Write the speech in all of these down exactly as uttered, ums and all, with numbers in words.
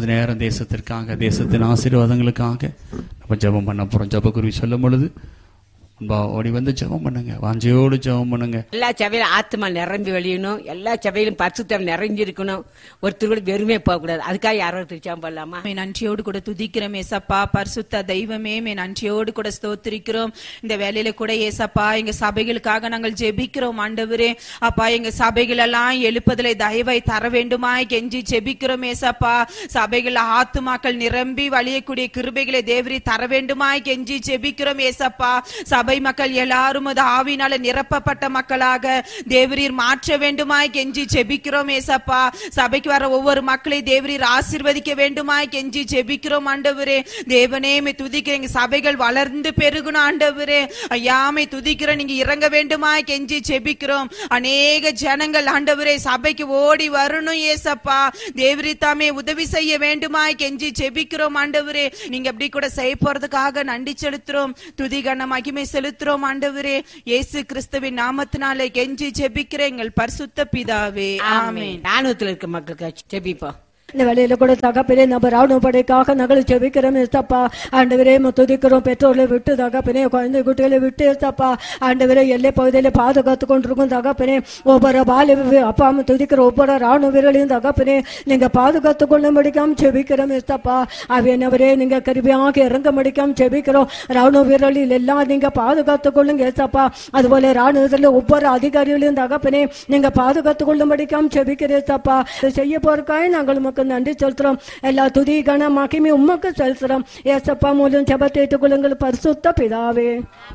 கொஞ்ச நேரம் தேசத்திற்காக, தேசத்தின் ஆசீர்வாதங்களுக்காக நம்ம ஜெபம் பண்ண போறோம். ஜெபக்குருவி சொல்லும் பொழுது ஓடி வந்து ஜெபம் பண்ணுங்க, வாஞ்சையோடு ஜெபம் பண்ணுங்க. எல்லா சபையிலும் ஆத்மா நிரம்பி வெளியணும், எல்லா சபையிலும் பரிசுத்தம் நிறைஞ்சிருக்கணும், ஒருத்தர் கூட வெறுமே போக கூடாது. அதுக்காக யாரோ திருச்சாம பண்ணலாமா? மே நன்றியோடு கூட துதிக்கிறோம் ஏசப்பா. பரிசுத்த தெய்வமே, மே நன்றியோடு கூட ஸ்தோத்திரிக்கிறோம். இந்த வேலையில கூட ஏசப்பா எங்க சபைகளுக்காக நாங்கள் ஜெபிக்கிறோம் ஆண்டவரே. அப்பா, எங்க சபைகள் எல்லாம் எழுப்பதிலே தயவை தர வேண்டுமாய் கெஞ்சி ஜெபிக்கிறோம் ஏசப்பா. சபைகள் ஆத்துமாக்கள் நிரம்பி வழியக்கூடிய கிருபைகளை தேவரி தர வேண்டுமாய் கெஞ்சி ஜெபிக்கிறோம் ஏசப்பா. சபை மக்கள் எல்லாரும் ஆவினால நிரப்பப்பட்ட மக்களாக தேவரீர் மாற்ற வேண்டுமாய் கெஞ்சி ஜெபிக்கிறோம் ஏசப்பா. சபைக்கு வர ஒவ்வொரு மக்களை தேவரீர் ஆசீர்வதிக்க வேண்டுமாய் கெஞ்சி ஜெபிக்கிறோம் ஆண்டவரே. தேவனே மே துதிக்கிறேன், சபைகள் வளர்ந்து பெருகணும் ஆண்டவரே. ஐயாமை துதிக்கிற, நீங்க இறங்க வேண்டுமாய் கெஞ்சி ஜெபிக்கிறோம். அநேக ஜனங்கள் ஆண்டவரே சபைக்கு ஓடி வரணும் ஏசப்பா. தேவரி தாமே உதவி செய்ய வேண்டுமாய் கெஞ்சி ஜெபிக்கிறோம் ஆண்டவரே. நீங்க அப்படி கூட செய்ய போறதுக்காக நன்றி செலுத்துறோம், துதி கன மகிமை செலுத்துறோம் ஆண்டவரே. இயேசு கிறிஸ்துவின் நாமத்தினாலே கெஞ்சி ஜெபிக்கிறேன் எங்கள் பரிசுத்த பிதாவே, ஆமென். ராணுவத்தில் இருக்க மக்களுக்கு ஜெபிப்போம். இந்த வேலையில கூட தகப்பனே நம்ம ராணுவ படைக்காக நாங்கள் ஜெபிக்கிறோம் ஏசப்பா. ஆண்டவரே துதிக்கிறோம், பெற்றோர்களை விட்டு தகப்பனே, குழந்தை குட்டிகளை விட்டு ஏசப்பா ஆண்டவரே எல்லை பகுதியில பாதுகாத்து கொண்டிருக்கும் தகப்பனே. ஒவ்வொரு பால அப்பா அம்மா துதிக்கிற ஒவ்வொரு ராணுவ வீரர்களையும் தகப்பனே நீங்க பாதுகாத்து கொள்ள முடிக்காம ஜெபிக்கிறோம் ஏசப்பா. அவையனவரே நீங்க கருவியாக இறங்க முடிக்காம ஜெபிக்கிறோம். ராணுவ வீரர்களில் எல்லாம் நீங்க பாதுகாத்து கொள்ளுங்க ஏசப்பா. அதுபோல ராணுவத்தில் ஒவ்வொரு அதிகாரிகளையும் தகப்பனே நீங்க பாதுகாத்து கொள்ள முடிக்காம ஜெபிக்கிறேன் ஏசப்பா. செய்ய போறக்காய் நாங்கள் நன்றி செலுத்துறோம். எல்லா துதி கன மகிமை உமக்கு செலுத்துறோம் ஏசப்பா. மூலம் ஜெபத்தை ஏற்றுக்கொள்ளுங்கள் பரிசுத்த பிதாவே.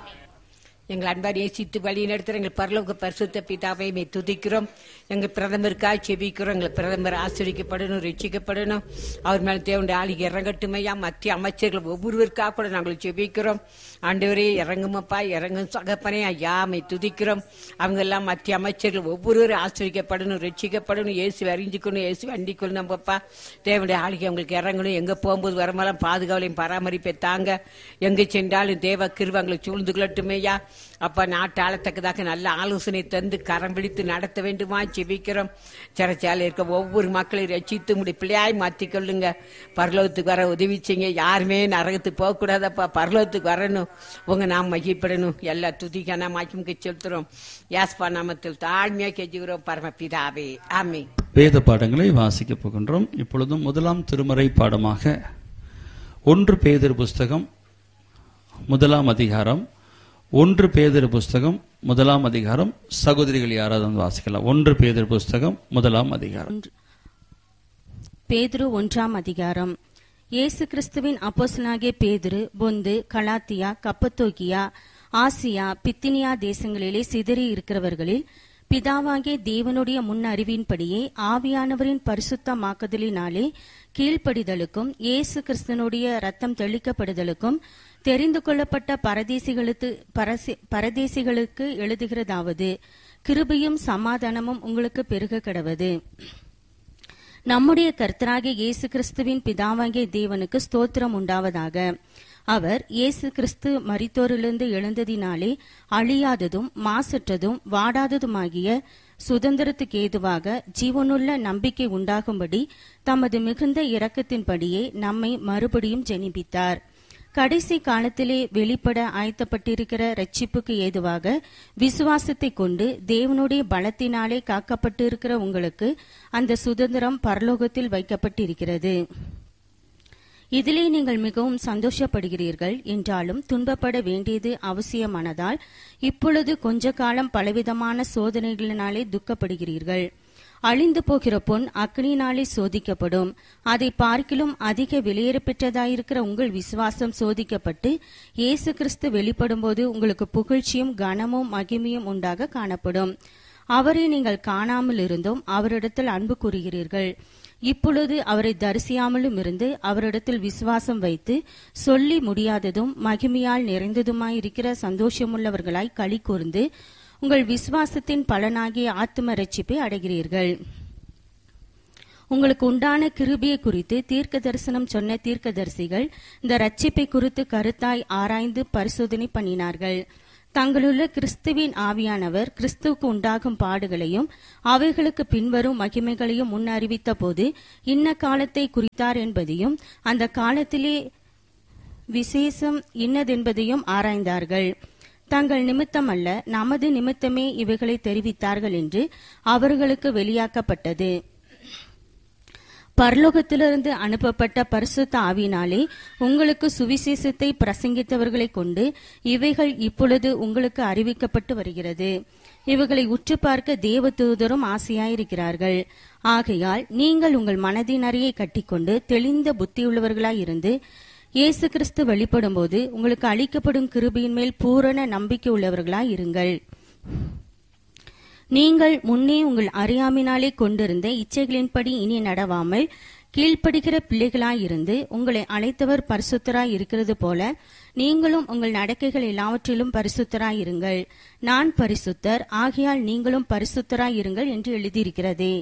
எங்கள் அன்பார் நேசித்து வழி நடத்துகிற எங்கள் பரலோக பரிசுத்த பிதாவை மே துதிக்கிறோம். எங்கள் பிரதமருக்காக செபிக்கிறோம். எங்கள் பிரதமர் ஆசிரியக்கப்படணும், ரட்சிக்கப்படணும். அவர் மேலே தேவனுடைய ஆளுகை இறங்கட்டுமையா. மத்திய அமைச்சர்கள் ஒவ்வொருவருக்காக கூட நாங்கள் செபிக்கிறோம். ஆண்டவரே இறங்குமப்பா, இறங்கும் சகப்பனே ஐயா மே துதிக்கிறோம். அவங்க எல்லாம் மத்திய அமைச்சர்கள் ஒவ்வொருவரும் ஆசிரியக்கப்படணும், ரட்சிக்கப்படணும், இயேசு அறிஞ்சிக்கணும், இயேசு அண்டிக்கணும். நம்மப்பா தேவனுடைய ஆளுகை அவங்களுக்கு இறங்கணும். எங்கே போகும்போது வரமெல்லாம் பாதுகாவலையும் பராமரிப்பை தாங்க. எங்கே சென்றாலும் தேவ கிருபங்களை சூழ்ந்து கொள்ளட்டுமையா. அப்பா நாட்டு ஆளத்தக்கதாக நல்ல ஆலோசனை தந்து கரம் பிடித்து நடத்த வேண்டுமா ஜெபிக்கிறோம். சிறைச்சாலை இருக்க ஒவ்வொரு மக்களையும் ரட்சித்து முடி பிள்ளையாய் மாற்றிக்கொள்ளுங்க. பரலோகத்துக்கு வர உதவி செய்யுங்க. யாருமே நரகத்துக்கு போகக்கூடாதப்பா, பரலோகத்துக்கு வரணும், உங்க நாம் மகிழ்ப்படணும். எல்லா துதிக்கான மாற்றி செலுத்துறோம். யாஸ்பா நாமத்தில் தாழ்மையா கெஞ்சுகிறோம் பரமபிதாவே, ஆமென். வேத பாடங்களை வாசிக்க போகின்றோம். இப்பொழுதும் முதலாம் திருமறை பாடமாக ஒன்று பேதுரு புஸ்தகம் முதலாம் அதிகாரம், ஒன்று பேதுரு புஸ்தகம் முதலாம் அதிகாரம். சகோதரிகள் யாராவது வாசிக்கலாம். ஒன்று பேதுரு புஸ்தகம் முதலாம் அதிகாரம். பேதுரு ஒன்றாம் அதிகாரம். இயேசு கிறிஸ்துவின் அப்போஸ்தலனாகிய பேதுரு பொந்து, கலாத்தியா, கப்பத்தோக்கியா, ஆசியா, பித்தினியா தேசங்களிலே சிதறி இருக்கிறவர்களில் பிதாவாகிய தேவனுடைய முன் அறிவின்படியே ஆவியானவரின் பரிசுத்தமாக்குதலினாலே கீழ்ப்படிதலுக்கும் இயேசு கிறிஸ்துவனுடைய ரத்தம் தெளிக்கப்படுதலுக்கும் தெரிந்து கொள்ளப்பட்ட பரதேசிகளுக்கு பரதேசிகளுக்கு எழுதுகிறதாவது, கிருபையும் சமாதானமும் உங்களுக்கு பெருக கடவது. நம்முடைய கர்த்தராகிய இயேசு கிறிஸ்துவின் பிதாவாகிய தேவனுக்கு ஸ்தோத்திரம் உண்டாவதாக. அவர் இயேசு கிறிஸ்து மரித்தோரிலிருந்து எழுந்ததினாலே அழியாததும் மாசற்றதும் வாடாததுமாகிய சுதந்திரத்துக்கு ஏதுவாக ஜீவனுள்ள நம்பிக்கை உண்டாகும்படி தமது மிகுந்த இரக்கத்தின்படியே நம்மை மறுபடியும் ஜெனிப்பித்தார். கடைசி காலத்திலே வெளிப்பட ஆயத்தப்பட்டிருக்கிற ரட்சிப்புக்கு ஏதுவாக விசுவாசத்தை கொண்டு தேவனுடைய பலத்தினாலே காக்கப்பட்டிருக்கிற உங்களுக்கு அந்த சுதந்திரம் பரலோகத்தில் வைக்கப்பட்டிருக்கிறது. இதிலே நீங்கள் மிகவும் சந்தோஷப்படுகிறீர்கள். என்றாலும் துன்பப்பட வேண்டியது அவசியமானதால் இப்பொழுது கொஞ்ச காலம் பலவிதமான சோதனைகளினாலே துக்கப்படுகிறீர்கள். அழிந்து போகிற பொன் அக்னியினாலே சோதிக்கப்படும். அதை பார்க்கிலும் அதிக வெளியேற பெற்றதாயிருக்கிற உங்கள் விசுவாசம் சோதிக்கப்பட்டு இயேசு கிறிஸ்து வெளிப்படும் போது உங்களுக்கு புகழ்ச்சியும் கனமும் மகிமையும் உண்டாக காணப்படும். அவரை நீங்கள் காணாமல் இருந்தும் அவரிடத்தில் அன்பு கூறுகிறீர்கள். இப்பொழுது அவரை தரிசியாமலும் இருந்து அவரிடத்தில் விசுவாசம் வைத்து சொல்லி முடியாததும் மகிமையால் நிறைந்ததுமாயிருக்கிற சந்தோஷமுள்ளவர்களாய் களி கூர்ந்து உங்கள் விசுவாசத்தின் பலனாகிய ஆத்தும ரட்சிப்பை அடைகிறீர்கள். உங்களுக்கு உண்டான கிருபையை குறித்து தீர்க்க தரிசனம் சொன்ன தீர்க்கதரிசிகள் இந்த ரட்சிப்பை குறித்து கருத்தாய் ஆராய்ந்து பரிசோதனை பண்ணினார்கள். தங்களுள்ள கிறிஸ்துவின் ஆவியானவர் கிறிஸ்துவுக்கு உண்டாகும் பாடுகளையும் அவைகளுக்கு பின்வரும் மகிமைகளையும் முன்னறிவித்த போது இன்ன காலத்தை குறித்தார் என்பதையும் அந்த காலத்திலே விசேஷம் இன்னதென்பதையும் ஆராய்ந்தார்கள். தங்கள் நிமித்தம் அல்ல, நமது நிமித்தமே இவைகளை தெரிவித்தார்கள் என்று அவர்களுக்கு வெளியாக்கப்பட்டது. பரலோகத்திலிருந்து அனுப்பப்பட்ட பரிசுத்த ஆவியினாலே உங்களுக்கு சுவிசேஷத்தை பிரசங்கித்தவர்களை கொண்டு இவைகள் இப்பொழுது உங்களுக்கு அறிவிக்கப்பட்டு வருகிறது. இவைகளை உற்று பார்க்க தேவதூதரும் ஆசையாயிருக்கிறார்கள். ஆகையால் நீங்கள் உங்கள் மனதின் அறையை கட்டிக்கொண்டு தெளிந்த புத்தியுள்ளவர்களாயிருந்து இயேசு கிறிஸ்து வெளிப்படும் போது உங்களுக்கு அளிக்கப்படும் கிருபையின் மேல் பூரண நம்பிக்கை உள்ளவர்களாய் இருங்கள். நீங்கள் முன்னே உங்கள் அறியாமையினாலே கொண்டிருந்த இச்சைகளின்படி இனி நடவாமல் கீழ்ப்படுகிற பிள்ளைகளாயிருந்து உங்களை அழைத்தவர் பரிசுத்தராய் இருக்கிறது போல நீங்களும் உங்கள் நடக்கைகள் எல்லாவற்றிலும் பரிசுத்தராய் இருங்கள். நான் பரிசுத்தர், ஆகையால் நீங்களும் பரிசுத்தராய் இருங்கள் என்று எழுதியிருக்கிறதே.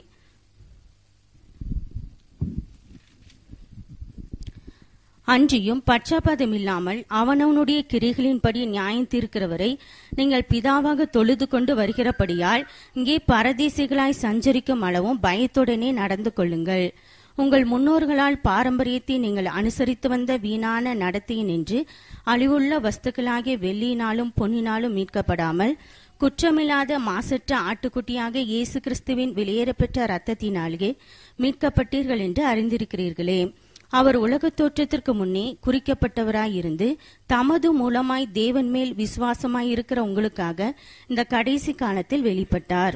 அன்றியும் பட்சபாதம் இல்லாமல் அவனவனுடைய கிரிகளின்படி நியாயம் தீர்க்கிறவரை நீங்கள் பிதாவாக தொழுது கொண்டு வருகிறபடியால் இங்கே பரதேசிகளாய் சஞ்சரிக்கும் அளவும் பயத்துடனே நடந்து கொள்ளுங்கள். உங்கள் முன்னோர்களால் பாரம்பரியத்தை நீங்கள் அனுசரித்து வந்த வீணான நடத்தையினின்று அழிவுள்ள வஸ்துக்களாகிய வெள்ளியினாலும் பொன்னினாலும் மீட்கப்படாமல் குற்றமில்லாத மாசற்ற ஆட்டுக்குட்டியாக இயேசு கிறிஸ்துவின் வெளியேறப்பெற்ற இரத்தத்தினாலே மீட்கப்பட்டீர்கள் என்று அறிந்திருக்கிறீர்களே. அவர் உலகத் தோற்றத்திற்கு முன்னே குறிக்கப்பட்டவராயிருந்து தமது மூலமாய் தேவன் மேல் விசுவாசமாயிருக்கிற உங்களுக்காக இந்த கடைசி காலத்தில் வெளிப்பட்டார்.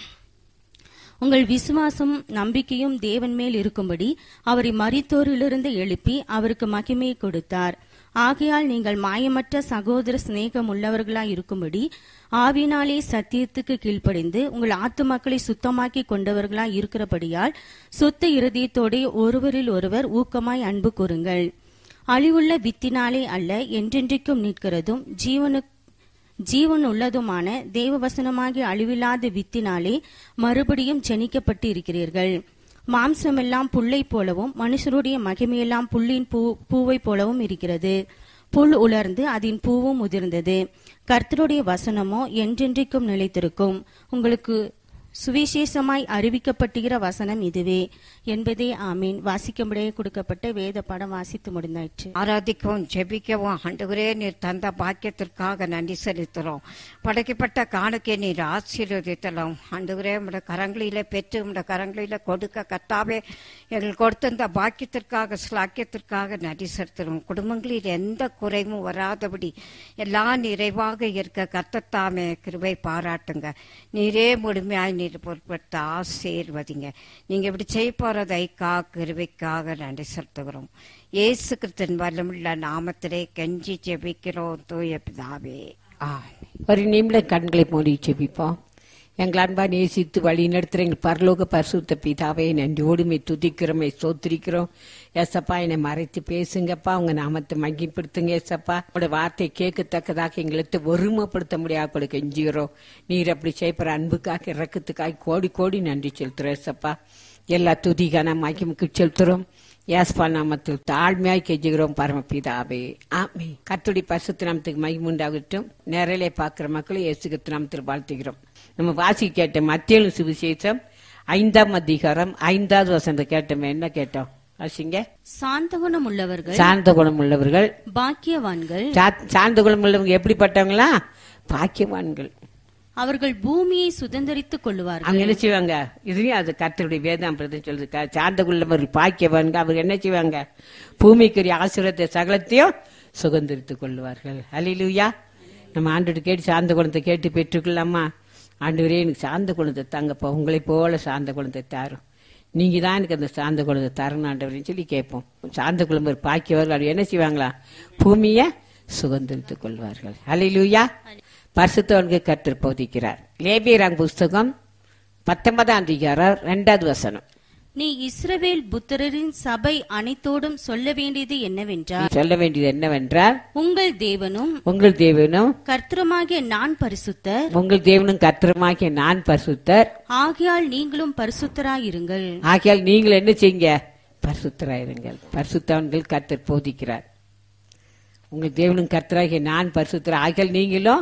உங்கள் விசுவாசம் நம்பிக்கையும் தேவன் மேல் இருக்கும்படி அவரை மரித்தோரிலிருந்து எழுப்பி அவருக்கு மகிமையை கொடுத்தார். ஆகையால் நீங்கள் மாயமற்ற சகோதர சிநேகம் உள்ளவர்களாய் இருக்கும்படி ஆவினாலே சத்தியத்துக்கு கீழ்ப்படிந்து உங்கள் ஆத்துமாக்களை சுத்தமாக்கி கொண்டவர்களாய் இருக்கிறபடியால் சுத்த இருதயத்தோടെ ஒருவரில் ஒருவர் ஊக்கமாய் அன்பு கூறுங்கள். அழிவுள்ள வித்தினாலே அல்ல, என்றென்றைக்கும் நிற்கிறதும் ஜீவனு ஜீவன் உள்ளதுமான தேவவசனமாகிய அழிவில்லாத வித்தினாலே மறுபடியும் ஜனிக்கப்பட்டு இருக்கிறீர்கள். மாம்சமெல்லாம் புல்லை போலவும் மனுஷருடைய மகிமையெல்லாம் புல்லின் பூ பூவை போலவும் இருக்கிறது. புல் உலர்ந்து அதன் பூவும் உதிர்ந்தது. கர்த்தருடைய வசனமோ என்றென்றைக்கும் நிலைத்திருக்கும். உங்களுக்கு சுவிசேஷமாய் அறிவிக்கப்பட்டுகிற வசனம் இதுவே என்பதே. ஆமீன். வாசிக்கும்படியே கொடுக்கப்பட்ட வேத படம் வாசித்து முடிந்தாயிற்று. ஆராதிக்கவும் ஜெபிக்கவும் ஆண்டவரே நீர் தந்த பாக்கியத்திற்காக நன்றி செலுத்துறோம். படைக்கப்பட்ட காணுக்கை நீர் ஆசீர்வதித்தலாம். ஆண்டவரே உம்முடைய கரங்களில பெற்று உம்முடைய கரங்களில கொடுக்க கர்த்தாவே எங்கள் கொடுத்த இந்த பாக்கியத்திற்காக ஸ்லாக்கியத்திற்காக நன்றி செலுத்துறோம். குடும்பங்களில் எந்த குறைவும் வராதபடி எல்லாம் நிறைவாக இருக்க கர்த்தத்தாமே கிருபை பாராட்டுங்க. நீரே முழுமையாய் நீர் பொருட்படுத்த ஆசீர்வதிங்க. நீங்க இப்படி செய்ய போறதைக்கா கிருபைக்காக நன்றி செலுத்துகிறோம். இயேசு கிறிஸ்துவின் வல்லமுள்ள நாமத்திலே கெஞ்சி ஜெபிக்கிறோம் தூய பிதாவே, ஆமென். ஒரு நிமிடம் கண்களை மூடி ஜெபிப்போம். எங்கள் அன்பா நேசித்து வழி நடத்துகிற எங்கள் பரலோக பரிசுத்த பிதாவே நன்றியோடுமே துதிக்கிறோமே ஸ்தோத்திரிக்கிறோம். ஏசப்பா என்னை மறைத்து பேசுங்கப்பா, உங்க நாமத்தை மகிப்படுத்துங்க. ஏசப்பா உங்களோட வார்த்தை கேட்கத்தக்கதாக எங்களுக்கு ஒருமைப்படுத்த முடியாது கொடுக்க கெஞ்சுகிறோம். நீர் அப்படி செய்யப்படுற அன்புக்காக இறக்கத்துக்காக கோடி கோடி நன்றி செலுத்துறோம். ஏசப்பா எல்லா துதிக்கான மகிமுக்கு செலுத்துறோம். ஏசப்பா நாமத்தில் தாழ்மையாய் கெஞ்சுகிறோம் பரமபிதாவே, ஆமென். கர்த்தருடைய பரிசுத்த நாமத்துக்கு மகிமுண்டாகட்டும். நேரலே பார்க்கிற மக்களும் இயேசு கிறிஸ்து நாமத்தில் வாழ்த்துகிறோம். நம்ம வாசி கேட்ட மத்தேயு சுவிசேஷம் ஐந்தாம் அதிகாரம் ஐந்தாவது வசனத்தை கேட்டோம். என்ன கேட்டோம்? வாசிங்க. சாந்த குணம் உள்ளவர்கள் சாந்த குணம் உள்ளவர்கள் பாக்கியவான்கள். சாந்த குணம் உள்ளவங்க எப்படிப்பட்டவங்களா? பாக்கியவான்கள். அவர்கள் பூமியை சுதந்தரித்துக் கொள்ளுவார்கள். அவங்க என்ன செய்வாங்க? இதுலயும் அது கர்த்தருடைய வேதம் சொல்லுது. சாந்த குள்ளவர்கள் பாக்கியவான்க. அவர் என்ன செய்வாங்க? பூமிக்குரிய ஆசீர்வாதத்தை சகலத்தையும் சுதந்தரித்துக் கொள்ளுவார்கள். அல்லேலூயா. நம்ம ஆண்டோடு கேட்டு சாந்த குணத்தை கேட்டு பெற்றுக்கொள்ளாமா? ஆண்டவரே எனக்கு சாந்த குணத்தை தாங்கப்பா, உங்களை போல சாந்த குணத்தை தாரும், நீங்க தான் எனக்கு அந்த சாந்த குணத்தை தரணும் ஆண்டவரேன்னு சொல்லி கேட்போம். சாந்த குளம்பர் பாக்கியவர்கள் அவர் என்ன செய்வாங்களா? பூமியை சுதந்தரித்துக் கொள்வார்கள். அல்லேலூயா. பரிசுத்தவான்கள் கர்த்தர் போதிக்கிறார். லேவியராம் புஸ்தகம் பத்தொன்பதாம் அதிகாரம் இரண்டாவது வசனம். நீ இஸ்ரவேல் புத்திரரின் சபை அனைத்தோடும் சொல்ல வேண்டியது என்னவென்றால் சொல்ல வேண்டியது என்னவென்றால் உங்கள் தேவனும் உங்கள் தேவனும் கர்த்தருமாகிய நான் பரிசுத்தர், உங்கள் தேவனும் கர்த்தருமாகிய நான் பரிசுத்தர், ஆகையால் நீங்களும் பரிசுத்தராயிருங்கள். ஆகையால் நீங்கள் என்ன செய்யுங்க? பரிசுத்தராயிருங்கள். பரிசுத்தவான்கள் கர்த்தர் போதிக்கிறார். உங்கள் தேவனும் கர்த்தராகிய நான் பரிசுத்தர், ஆகையால் நீங்களும்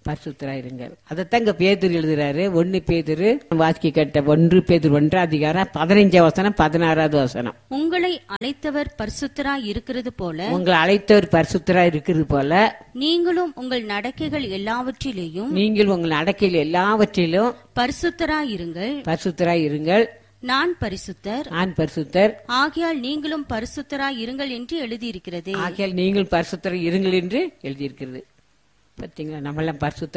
பரிசுத்தரா இருங்கள். அதைத்தான் இங்க பேதுரு எழுதுறாரு. ஒன்னு பேதுரு வாசிக்க கேட்ட ஒன்று பேதுரு ஒன்றாம் அதிகாரம் பதினைஞ்சாம் வசனம் பதினாறாவது வசனம். உங்களை அழைத்தவர் பரிசுத்தராய் இருக்கிறது போல உங்களை அழைத்தவர் பரிசுத்தரா இருக்கிறது போல நீங்களும் உங்கள் நடக்கைகள் எல்லாவற்றிலேயும் நீங்கள் உங்கள் நடக்கையில் எல்லாவற்றிலும் பரிசுத்தராய் இருங்கள். பரிசுத்தராய் இருங்கள். நான் பரிசுத்தர், நான் பரிசுத்தர், ஆகையால் நீங்களும் பரிசுத்தராய் இருங்கள் என்று எழுதியிருக்கிறது. ஆகையால் நீங்கள் பரிசுத்தராய் இருங்கள் என்று எழுதியிருக்கிறது. பாத்தீங்களா, நம்மளாம் பரிசுத்தர்